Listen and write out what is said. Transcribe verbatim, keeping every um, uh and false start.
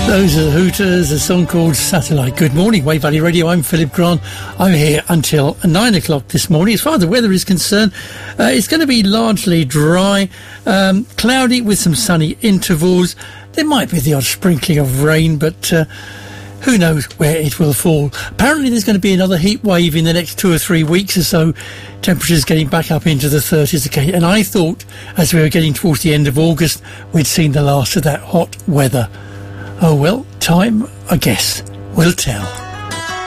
Those are the Hooters, a song called Satellite. Good morning, Wave Valley Radio. I'm Philip Grant. I'm here until nine o'clock this morning. As far as the weather is concerned, uh, it's going to be largely dry, um, cloudy with some sunny intervals. There might be the odd sprinkling of rain, but uh, who knows where it will fall. Apparently there's going to be another heat wave in the next two or three weeks or so. Temperatures getting back up into the thirties again. And I thought, as we were getting towards the end of August, we'd seen the last of that hot weather. Oh well, time, I guess, will tell.